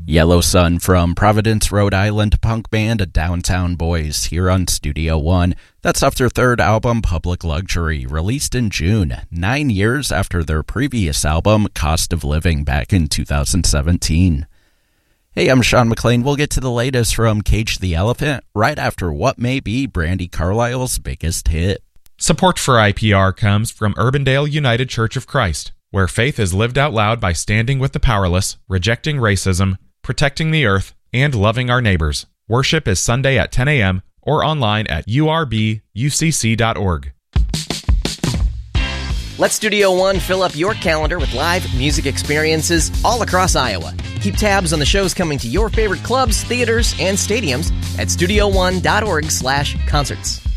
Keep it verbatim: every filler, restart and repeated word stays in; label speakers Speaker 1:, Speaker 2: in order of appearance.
Speaker 1: Yellow Sun from Providence, Rhode Island punk band Downtown Boys here on Studio One. That's off their third album, Public Luxury, released in June, nine years after their previous album, Cost of Living, back in two thousand seventeen. Hey, I'm Sean McLean. We'll get to the latest from Cage the Elephant right after what may be Brandi Carlile's biggest hit.
Speaker 2: Support for I P R comes from Urbandale United Church of Christ, where faith is lived out loud by standing with the powerless, rejecting racism, protecting the earth, and loving our neighbors. Worship is Sunday at ten a.m. or online at u r b u c c dot org.
Speaker 3: Let Studio One fill up your calendar with live music experiences all across Iowa. Keep tabs on the shows coming to your favorite clubs, theaters, and stadiums at studio one dot org slash concerts.